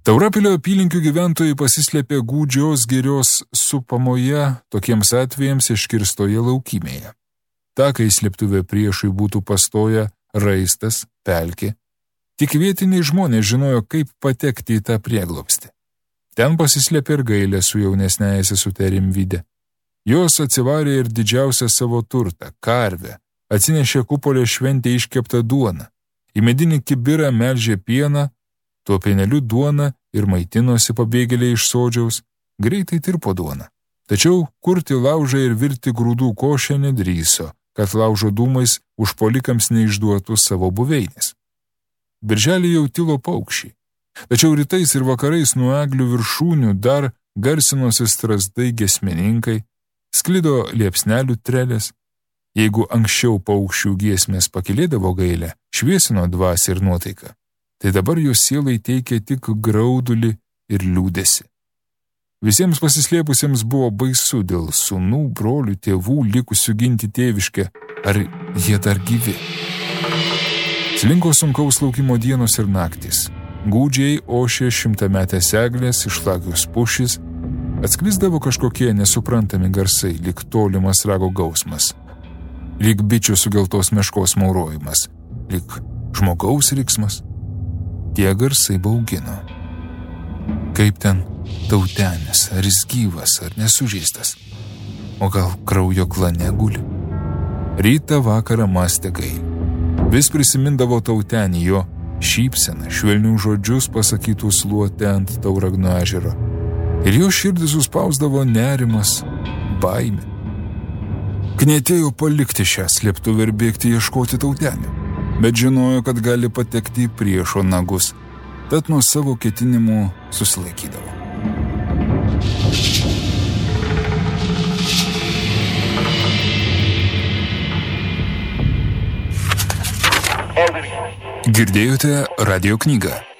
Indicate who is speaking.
Speaker 1: Taurapilio apylinkių gyventojai pasislėpė Gūdžios girios supamoje, tokiems atvejams iškirstoje laukymėje. Takai slėptuvė priešui būtų pastoja raistas, pelkė. Tik vietiniai žmonės žinojo, kaip patekti į tą prieglobstį. Ten pasislėpė ir Gailė su jaunesnėja sesute Rimvyde. Jos atsivarė ir didžiausią savo turtą – karvę, atsinešė kupolę šventę iškeptą duoną. Į medinį kibirą melžė pieną, tuo pieneliu duoną ir maitinosi pabėgėliai iš sodžiaus, greitai tirpo duoną. Tačiau kurti laužą ir virti grūdų košę nedrįso, kad laužo dūmais užpuolikams neišduotų savo buveinės. Birželį jau tilo paukščiai, tačiau rytais ir vakarais nuo eglių viršūnių dar garsinosi strazdai giesmininkai, sklido liepsnelių trelės. Jeigu anksčiau paukščių giesmės pakilėdavo Gailę, šviesino dvasią ir nuotaiką, tai dabar jos sielai teikė tik graudulį ir liūdesį. Visiems pasislėpusiems buvo baisu dėl sūnų, brolių, tėvų likusių ginti tėviškę, ar jie dar gyvi. Slinko sunkaus laukimo dienos ir naktis. Gūdžiai ošė šimtametės eglės, išlakius pušys, atsklisdavo kažkokie nesuprantami garsai, lyg tolimas rago gausmas, lyg bičių sugeltos meškos maurojimas, lyg žmogaus riksmas. Tie garsai baugino. Kaip ten tautenis, ar jis gyvas, ar nesužeistas, o gal kraujo klane guli? Rytą vakarą mąstė Gailė. Vis prisimindavo tautenį jo šypseną, švelnių žodžius pasakytus luote ant Tauragno ežero. Ir jo širdį suspausdavo nerimas, baimė. Knietėjo palikti šią slėptuvę ir bėgti ieškoti tautenį, bet žinojo, kad gali patekti į priešo nagus, tad nuo savo ketinimų susilaikydavo. Girdėjote radio knygą.